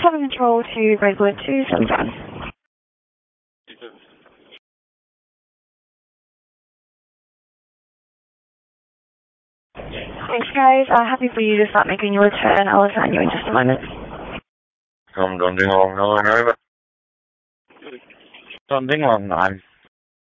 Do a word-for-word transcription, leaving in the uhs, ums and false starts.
seven control to Redwood two seven seven. Thanks guys, uh, happy for you to start making your return. I'll assign you in just a moment. Không, don't think along nine over. Don't think along nine.